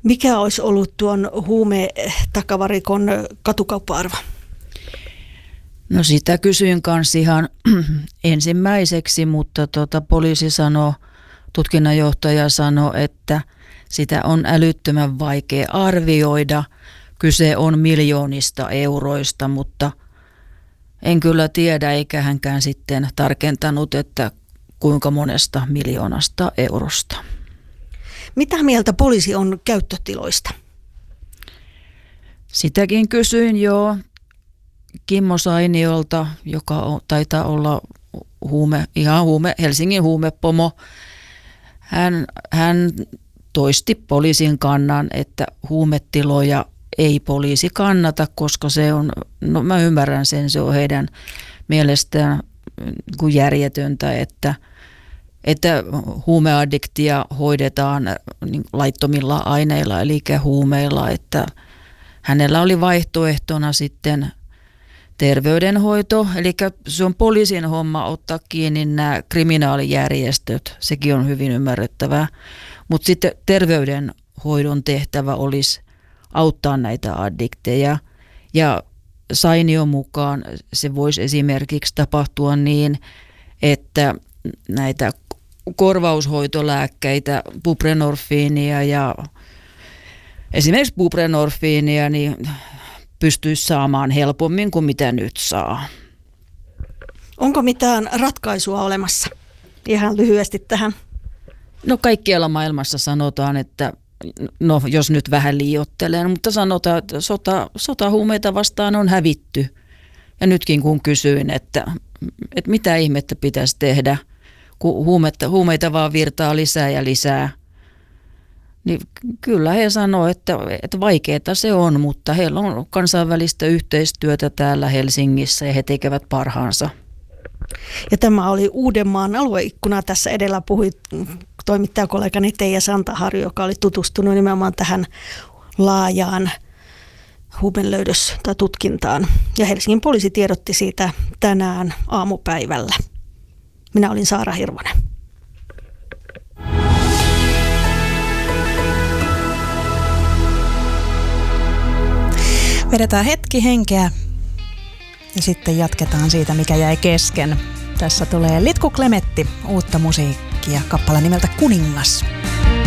Mikä olisi ollut tuon huumetakavarikon katukauppa-arvo? No sitä kysyin kanssa ihan ensimmäiseksi, mutta poliisi sanoi, tutkinnanjohtaja sanoi, että sitä on älyttömän vaikea arvioida. Kyse on miljoonista euroista, mutta en kyllä tiedä, eikä hänkään sitten tarkentanut, että kuinka monesta miljoonasta eurosta. Mitä mieltä poliisi on käyttötiloista? Sitäkin kysyin jo Kimmo Sainiolta, joka taitaa olla Helsingin huumepomo. Hän toisti poliisin kannan, että huumetiloja ei poliisi kannata, koska se on, no mä ymmärrän sen, se on heidän mielestään järjetöntä, että huumeaddiktia hoidetaan laittomilla aineilla eli huumeilla, että hänellä oli vaihtoehtona sitten terveydenhoito, eli se on poliisin homma ottaa kiinni nämä kriminaalijärjestöt, sekin on hyvin ymmärrettävää, mutta sitten terveydenhoidon tehtävä olisi auttaa näitä addikteja ja Sainion mukaan se voisi esimerkiksi tapahtua niin, että näitä korvaushoitolääkkeitä, buprenorfiinia ja esimerkiksi buprenorfiinia niin pystyisi saamaan helpommin kuin mitä nyt saa. Onko mitään ratkaisua olemassa? Ihan lyhyesti tähän. No kaikkialla maailmassa sanotaan, että no jos nyt vähän liioittelen, mutta sanotaan, että sota huumeita vastaan on hävitty. Ja nytkin kun kysyin, että mitä ihmettä pitäisi tehdä, kun huumeita vaan virtaa lisää ja lisää, niin kyllä he sanoo, että vaikeaa se on, mutta heillä on kansainvälistä yhteistyötä täällä Helsingissä ja he tekevät parhaansa. Ja tämä oli Uudenmaan alueikkuna. Tässä edellä puhui toimittajakollegani Teija Santaharju, joka oli tutustunut nimenomaan tähän laajaan huumelöydös- tai tutkintaan. Ja Helsingin poliisi tiedotti siitä tänään aamupäivällä. Minä olin Saara Hirvonen. Vedetään hetki henkeä ja sitten jatketaan siitä, mikä jäi kesken. Tässä tulee Litku Klemetti, uutta musiikkia, kappale nimeltä Kuningas.